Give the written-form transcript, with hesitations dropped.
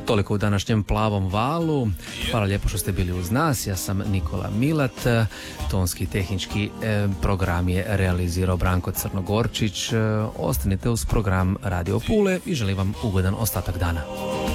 Toliko u današnjem Plavom valu. Hvala lijepo što ste bili uz nas. Ja sam Nikola Milat. Tonski tehnički program je realizirao Branko Crnogorčić. Ostanite uz program Radio Pule i želim vam ugodan ostatak dana.